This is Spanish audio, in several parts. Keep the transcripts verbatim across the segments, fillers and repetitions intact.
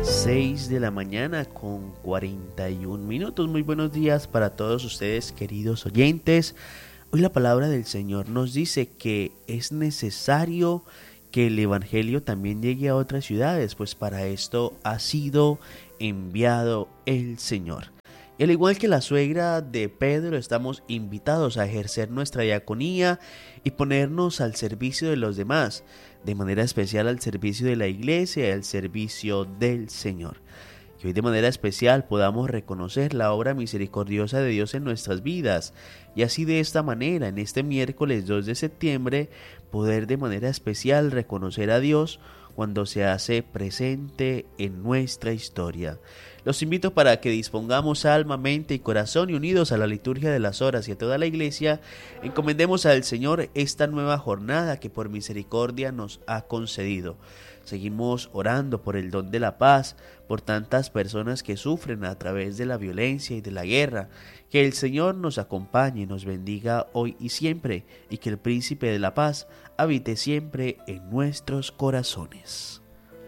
seis de la mañana con cuarenta y un minutos. Muy buenos días para todos ustedes, queridos oyentes. Hoy la palabra del Señor nos dice que es necesario que el Evangelio también llegue a otras ciudades, pues para esto ha sido enviado el Señor. Y al igual que la suegra de Pedro, estamos invitados a ejercer nuestra diaconía y ponernos al servicio de los demás, de manera especial al servicio de la iglesia y al servicio del Señor. Que hoy de manera especial podamos reconocer la obra misericordiosa de Dios en nuestras vidas y así de esta manera, en este miércoles dos de septiembre, poder de manera especial reconocer a Dios cuando se hace presente en nuestra historia. Los invito para que dispongamos alma, mente y corazón y unidos a la liturgia de las horas y a toda la iglesia, encomendemos al Señor esta nueva jornada que por misericordia nos ha concedido. Seguimos orando por el don de la paz, por tantas personas que sufren a través de la violencia y de la guerra. Que el Señor nos acompañe y nos bendiga hoy y siempre, y que el Príncipe de la Paz habite siempre en nuestros corazones.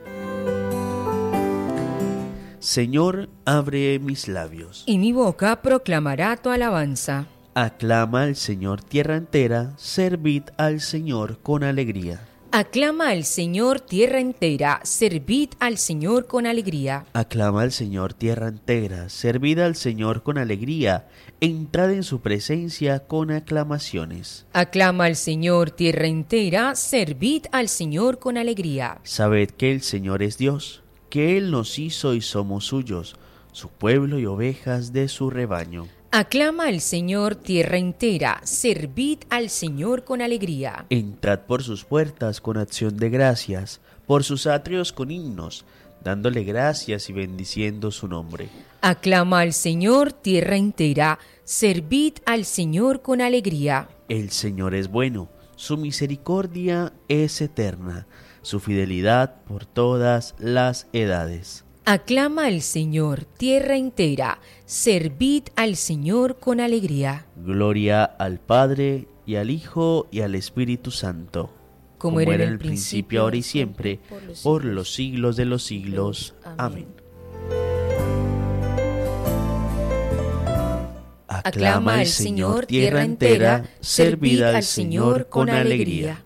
Señor, abre mis labios, y mi boca proclamará tu alabanza. Aclama al Señor tierra entera, servid al Señor con alegría. Aclama al Señor tierra entera, servid al Señor con alegría. Aclama al Señor tierra entera, servid al Señor con alegría, entrad en su presencia con aclamaciones. Aclama al Señor tierra entera, servid al Señor con alegría. Sabed que el Señor es Dios, que Él nos hizo y somos suyos, su pueblo y ovejas de su rebaño. Aclama al Señor tierra entera, servid al Señor con alegría. Entrad por sus puertas con acción de gracias, por sus atrios con himnos, dándole gracias y bendiciendo su nombre. Aclama al Señor tierra entera, servid al Señor con alegría. El Señor es bueno, su misericordia es eterna, su fidelidad por todas las edades. Aclama al Señor tierra entera, servid al Señor con alegría. Gloria al Padre, y al Hijo, y al Espíritu Santo, como, como era en el principio, ahora y siempre, por los, por los siglos de los siglos. Amén. Aclama al Señor tierra entera, servid al Señor con alegría.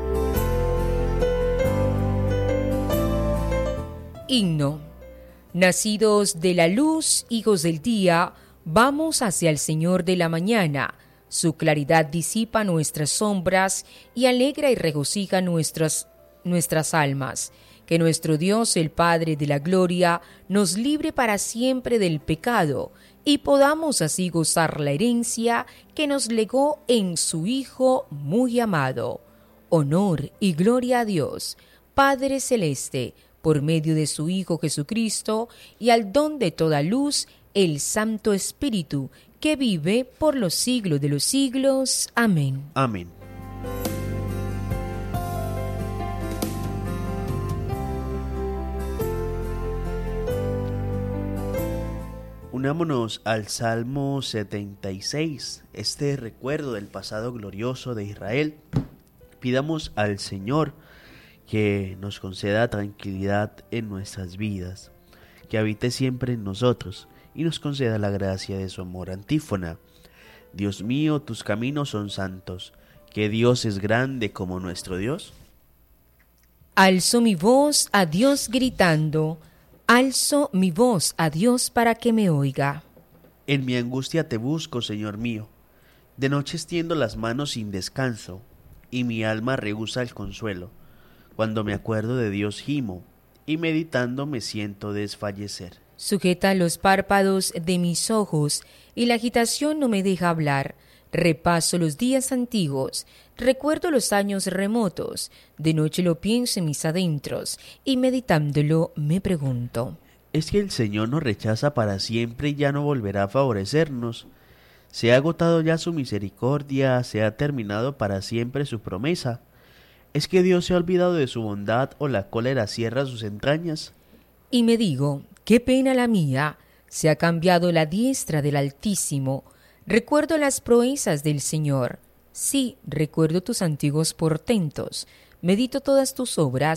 Himno. Nacidos de la luz, hijos del día, vamos hacia el Señor de la mañana. Su claridad disipa nuestras sombras y alegra y regocija nuestras, nuestras almas. Que nuestro Dios, el Padre de la gloria, nos libre para siempre del pecado y podamos así gozar la herencia que nos legó en su Hijo muy amado. Honor y gloria a Dios, Padre celeste, por medio de su Hijo Jesucristo, y al don de toda luz, el Santo Espíritu, que vive por los siglos de los siglos. Amén. Amén. Unámonos al Salmo setenta y seis, este recuerdo del pasado glorioso de Israel. Pidamos al Señor que nos conceda tranquilidad en nuestras vidas, que habite siempre en nosotros y nos conceda la gracia de su amor. Antífona. Dios mío, tus caminos son santos, que Dios es grande como nuestro Dios. Alzo mi voz a Dios gritando, alzo mi voz a Dios para que me oiga. En mi angustia te busco, Señor mío, de noche extiendo las manos sin descanso, y mi alma rehúsa el consuelo. Cuando me acuerdo de Dios gimo, y meditando me siento desfallecer. Sujeta los párpados de mis ojos, y la agitación no me deja hablar. Repaso los días antiguos, recuerdo los años remotos. De noche lo pienso en mis adentros, y meditándolo me pregunto: ¿es que el Señor nos rechaza para siempre y ya no volverá a favorecernos? ¿Se ha agotado ya su misericordia? ¿Se ha terminado para siempre su promesa? ¿Es que Dios se ha olvidado de su bondad o la cólera cierra sus entrañas? Y me digo, qué pena la mía, se ha cambiado la diestra del Altísimo. Recuerdo las proezas del Señor. Sí, recuerdo tus antiguos portentos. Medito todas tus obras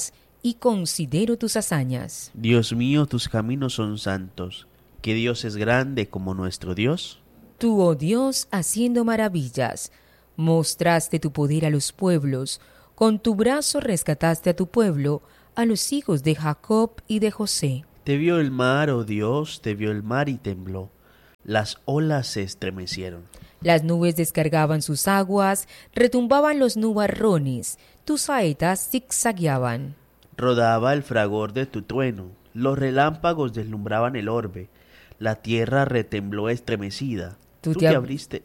y considero tus hazañas. Dios mío, tus caminos son santos. ¿Qué Dios es grande como nuestro Dios? Tú, oh Dios, haciendo maravillas, mostraste tu poder a los pueblos. Con tu brazo rescataste a tu pueblo, a los hijos de Jacob y de José. Te vio el mar, oh Dios, te vio el mar y tembló. Las olas se estremecieron. Las nubes descargaban sus aguas, retumbaban los nubarrones, tus saetas zigzagueaban. Rodaba el fragor de tu trueno, los relámpagos deslumbraban el orbe, la tierra retembló estremecida. Tú, Tú te, te ab- abriste...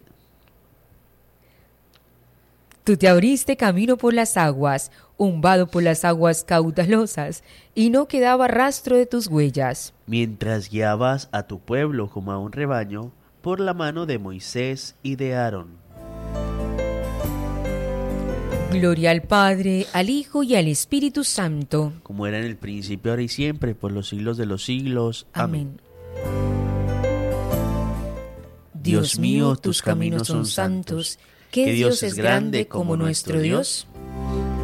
Tú te abriste camino por las aguas, umbado por las aguas caudalosas, y no quedaba rastro de tus huellas. Mientras guiabas a tu pueblo como a un rebaño, por la mano de Moisés y de Aarón. Gloria al Padre, al Hijo y al Espíritu Santo. Como era en el principio, ahora y siempre, por los siglos de los siglos. Amén. Dios mío, tus caminos son santos. ¿Qué Dios es grande como nuestro Dios?